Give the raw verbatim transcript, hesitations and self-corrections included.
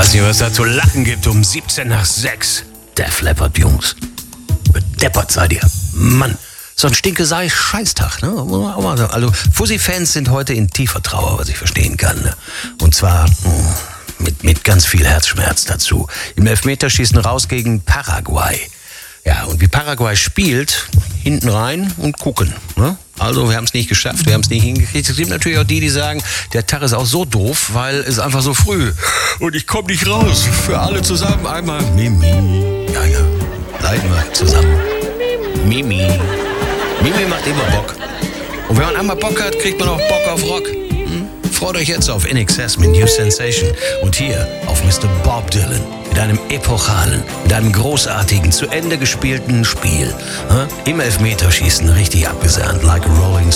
Weiß nicht, was da zu lachen gibt um siebzehn nach sechs. Def Leppard, Jungs. Bedeppert seid ihr. Mann, so ein stinkesei Scheißtag, ne? Also, Fussi-Fans sind heute in tiefer Trauer, was ich verstehen kann. Ne? Und zwar mh, mit, mit ganz viel Herzschmerz dazu. Im Elfmeterschießen raus gegen Paraguay. Ja, und wie Paraguay spielt, hinten rein und gucken. Ne? Also wir haben es nicht geschafft, wir haben es nicht hingekriegt. Es gibt natürlich auch die, die sagen, der Tag ist auch so doof, weil es einfach so früh. Und ich komme nicht raus. Für alle zusammen einmal Mimi. Ja, ja, leiden wir zusammen. Mimi. Mimi macht immer Bock. Und wenn man einmal Bock hat, kriegt man auch Bock auf Rock. Hm? Freut euch jetzt auf In Excess mit New Sensation. Und hier auf Mister Bob Dylan. Mit einem epochalen, mit einem großartigen, zu Ende gespielten Spiel. Hm? Im Elfmeterschießen richtig abgesahnt, like a Rolling